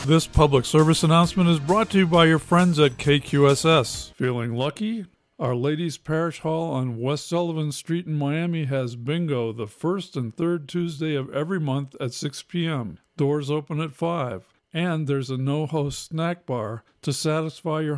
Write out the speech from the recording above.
This public service announcement is brought to you by your friends at KQSS. Feeling lucky? Our Ladies Parish Hall on West Sullivan Street in Miami has bingo the first and third Tuesday of every month at 6 p.m. Doors open at 5. And there's a no-host snack bar to satisfy your